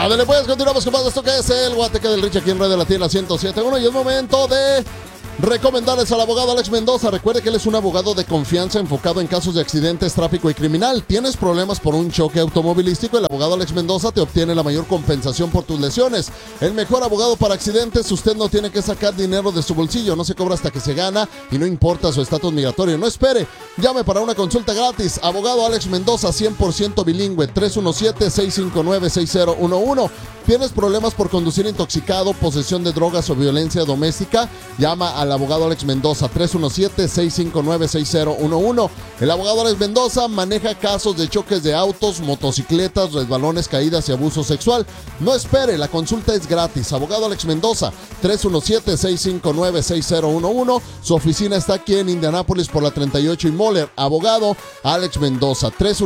Ándale pues, continuamos con más de esto que es el Guateque del Rich aquí en Radio Latina 107.1 y es momento de recomendarles al abogado Alex Mendoza. Recuerde que él es un abogado de confianza enfocado en casos de accidentes, tráfico y criminal. ¿Tienes problemas por un choque automovilístico? El abogado Alex Mendoza te obtiene la mayor compensación por tus lesiones. El mejor abogado para accidentes. Usted no tiene que sacar dinero de su bolsillo, no se cobra hasta que se gana y no importa su estatus migratorio. No espere, llame para una consulta gratis. Abogado Alex Mendoza, 100% bilingüe, 317-659-6011. ¿Tienes problemas por conducir intoxicado, posesión de drogas o violencia doméstica? Llama al abogado Alex Mendoza, 317-659-6011. El abogado Alex Mendoza maneja casos de choques de autos, motocicletas, resbalones, caídas y abuso sexual. No espere, la consulta es gratis. Abogado Alex Mendoza, 317-659-6011. Su oficina está aquí en Indianápolis por la 38 y Moller. Abogado Alex Mendoza,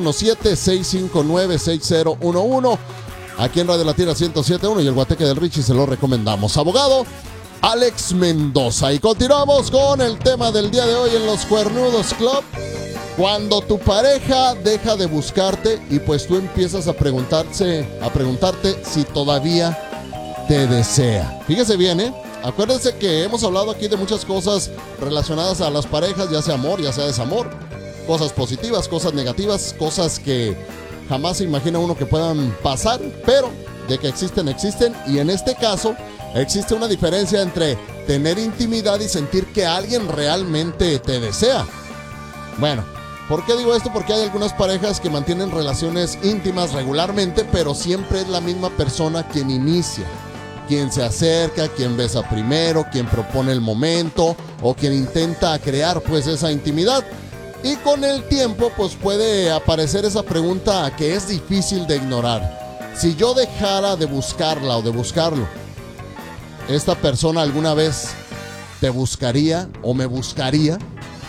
317-659-6011. Aquí en Radio Latina 107.1 y el Guateque del Richie se lo recomendamos. Abogado Alex Mendoza. Y continuamos con el tema del día de hoy en los Cuernudos Club. Cuando tu pareja deja de buscarte y pues tú empiezas a preguntarte si todavía te desea. Fíjese bien, acuérdense que hemos hablado aquí de muchas cosas relacionadas a las parejas, ya sea amor, ya sea desamor. Cosas positivas, cosas negativas, cosas que jamás se imagina uno que puedan pasar, pero de que existen, existen. Y en este caso, existe una diferencia entre tener intimidad y sentir que alguien realmente te desea. Bueno, ¿por qué digo esto? Porque hay algunas parejas que mantienen relaciones íntimas regularmente, pero siempre es la misma persona quien inicia, quien se acerca, quien besa primero, quien propone el momento o quien intenta crear pues esa intimidad. Y con el tiempo pues puede aparecer esa pregunta que es difícil de ignorar. Si yo dejara de buscarla o de buscarlo, ¿esta persona alguna vez te buscaría o me buscaría?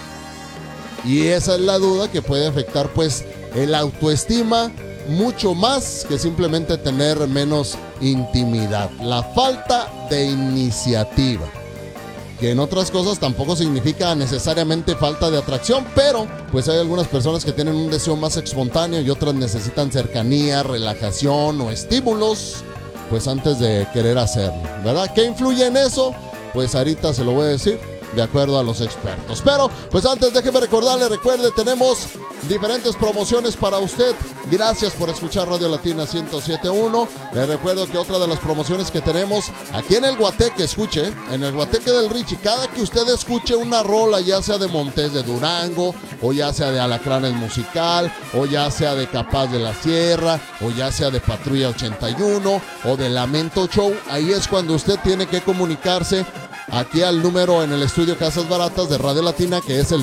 Y esa es la duda que puede afectar pues el autoestima mucho más que simplemente tener menos intimidad. La falta de iniciativa, que en otras cosas tampoco significa necesariamente falta de atracción, pero pues hay algunas personas que tienen un deseo más espontáneo y otras necesitan cercanía, relajación o estímulos, pues antes de querer hacerlo, ¿verdad? ¿Qué influye en eso? Pues ahorita se lo voy a decir de acuerdo a los expertos. Pero pues antes déjeme recordarle, recuerde, tenemos diferentes promociones para usted. Gracias por escuchar Radio Latina 107.1. Le recuerdo que otra de las promociones que tenemos aquí en el Guateque, escuche, en el Guateque del Richie, cada que usted escuche una rola, ya sea de Montes de Durango, o ya sea de Alacranes Musical, o ya sea de Capaz de la Sierra, o ya sea de Patrulla 81, o de Lamento Show, ahí es cuando usted tiene que comunicarse aquí al número en el estudio Casas Baratas de Radio Latina, que es el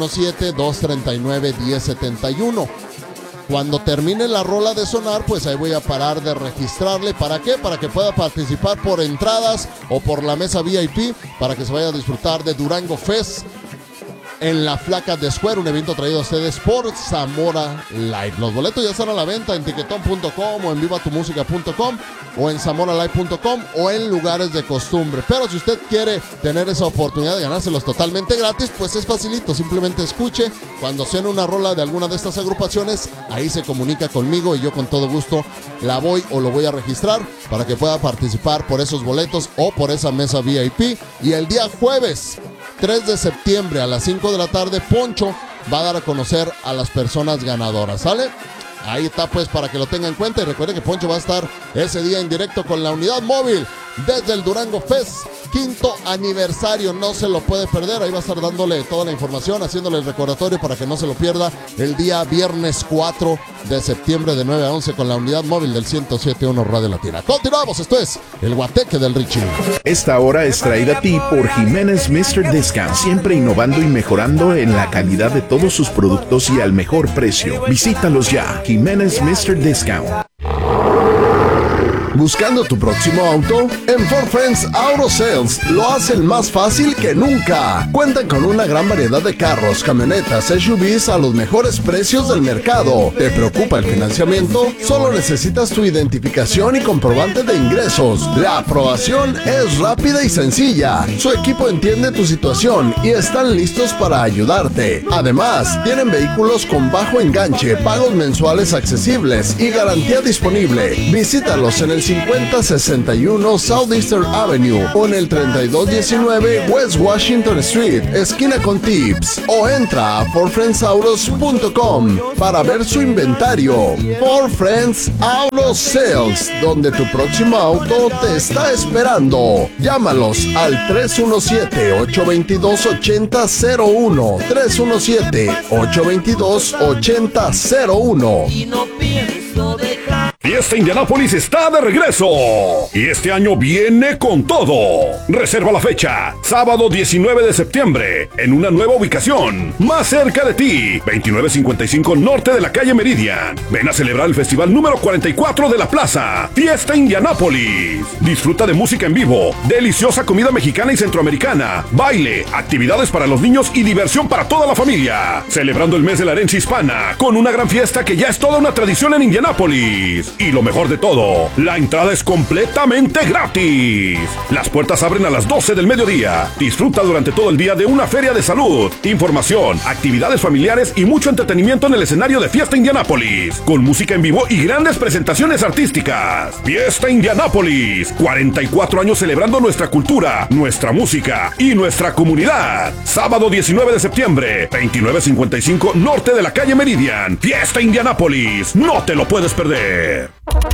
317-239-1071. Cuando termine la rola de sonar, pues ahí voy a parar de registrarle. ¿Para qué? Para que pueda participar por entradas o por la mesa VIP, para que se vaya a disfrutar de Durango Fest en la Flaca de Square, un evento traído a ustedes por Zamora Live. Los boletos ya están a la venta en tiquetón.com o en vivatumusica.com o en zamoralive.com o en lugares de costumbre. Pero si usted quiere tener esa oportunidad de ganárselos totalmente gratis, pues es facilito. Simplemente escuche cuando suene una rola de alguna de estas agrupaciones, ahí se comunica conmigo y yo con todo gusto la voy o lo voy a registrar para que pueda participar por esos boletos o por esa mesa VIP. Y el día jueves 3 de septiembre a las 5 de la tarde, Poncho va a dar a conocer a las personas ganadoras, ¿sale? Ahí está pues para que lo tenga en cuenta y recuerde que Poncho va a estar ese día en directo con la unidad móvil desde el Durango Fest, 5º aniversario, no se lo puede perder. Ahí va a estar dándole toda la información, haciéndole el recordatorio para que no se lo pierda el día viernes 4 de septiembre de 9 a 11 con la unidad móvil del 107.1 Radio Latina. Continuamos, esto es el Guateque del Richie. Esta hora es traída a ti por Jiménez Mr. Discount, siempre innovando y mejorando en la calidad de todos sus productos y al mejor precio. Visítalos ya, Jiménez Mr. Discount. ¿Buscando tu próximo auto? En Ford Friends Auto Sales lo hacen más fácil que nunca. Cuentan con una gran variedad de carros, camionetas, SUVs a los mejores precios del mercado. ¿Te preocupa el financiamiento? Solo necesitas tu identificación y comprobante de ingresos. La aprobación es rápida y sencilla. Su equipo entiende tu situación y están listos para ayudarte. Además, tienen vehículos con bajo enganche, pagos mensuales accesibles y garantía disponible. Visítalos en el 5061 Southeastern Avenue o en el 3219 West Washington Street, esquina con Tips, o entra a forfriendsautos.com para ver su inventario. For Friends Auto Sales, donde tu próximo auto te está esperando. Llámalos al 317-822-8001, 317-822-8001. Y no pienso dejar. Fiesta Indianápolis está de regreso y este año viene con todo. Reserva la fecha, sábado 19 de septiembre, en una nueva ubicación, más cerca de ti, 2955 norte de la calle Meridian. Ven a celebrar el festival número 44 de la plaza, Fiesta Indianápolis. Disfruta de música en vivo, deliciosa comida mexicana y centroamericana, baile, actividades para los niños y diversión para toda la familia. Celebrando el mes de la herencia hispana, con una gran fiesta que ya es toda una tradición en Indianápolis. Y lo mejor de todo, la entrada es completamente gratis. Las puertas abren a las 12 del mediodía. Disfruta durante todo el día de una feria de salud, información, actividades familiares y mucho entretenimiento en el escenario de Fiesta Indianápolis, con música en vivo y grandes presentaciones artísticas. Fiesta Indianápolis, 44 años celebrando nuestra cultura, nuestra música y nuestra comunidad. Sábado 19 de septiembre, 2955 norte de la calle Meridian. Fiesta Indianápolis, no te lo puedes perder.